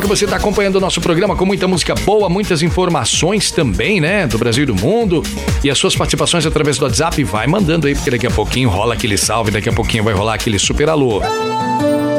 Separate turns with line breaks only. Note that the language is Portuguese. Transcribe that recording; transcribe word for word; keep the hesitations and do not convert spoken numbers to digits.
você está acompanhando o nosso programa com muita música boa, muitas informações também, né? Do Brasil e do mundo. E as suas participações através do WhatsApp, vai mandando aí, porque daqui a pouquinho rola aquele salve, daqui a pouquinho vai rolar aquele super alô.